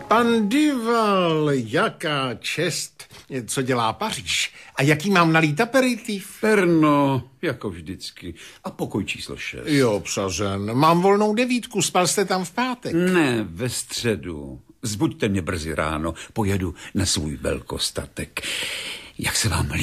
Pan Duval, jaká čest. Co dělá Paříž? A jaký mám nalít aperitiv? Perno, jako vždycky. A pokoj číslo 6. Jo, obsažen. Mám volnou 9, spal jste tam v pátek? Ne, ve středu. Zbuďte mě brzy ráno, pojedu na svůj velkostatek. Jak se vám líbí?